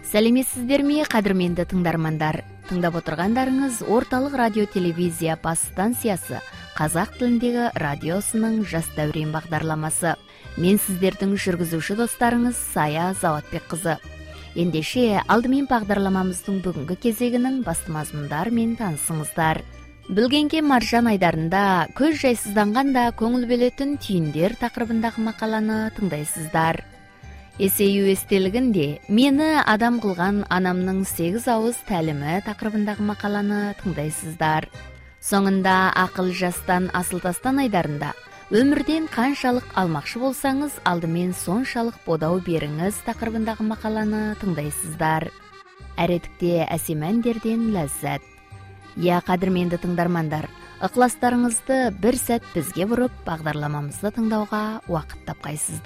Сәлеметсіздерме, қадірменді тыңдармандар. Тыңдап отырғандарыңыз Орталық радио телевизия бас станциясы қазақ тіліндегі радиосының жас дәурен бағдарламасы. Мен сіздердің жүргізуші достарыңыз Сая Заватбек қызы. Ендеше алдымен бағдарламамыздың бүгінгі кезегінің басты мазмұндарымен танысыңыздар. Білгенге маржан айдарында көз жайсызданғанда көңіл бөлетін түйіндер тақырыбындағы мақаланы тыңдайсыздар. Есею естелігінде мені адам қылған анамның 8 ауыз тәлімі тақырыбындағы мақаланы тыңдайсыздар. Соңында ақыл жастан асыл тастан айдарында өмірден қаншалық алмақшы болсаңыз, алдымен соншалық бодау беріңіз тақырыбындағы мақаланы тыңдайсыздар. Әредікте әсем әндерден ләззат. Я, қадірменді тыңдармандар, ықыластарыңызды бір сәт бізге бұрып, бағдарламамызды тыңдауға уақыт тапқайсыздар.